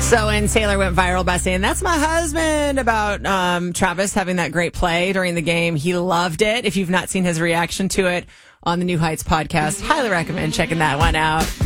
So, and Sailor went viral by saying, "That's my husband," about Travis having that great play during the game. He loved it. If you've not seen his reaction to it on the New Heights podcast, highly recommend checking that one out.